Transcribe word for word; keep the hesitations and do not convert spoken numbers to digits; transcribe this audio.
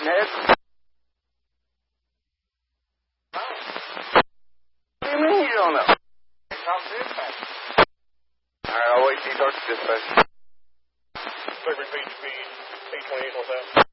Ned? What do you mean you don't know? Tom Dispatch. All right, I'll wait till you talk to dispatch. Quick repeat speed, eight twenty-eight, what's that?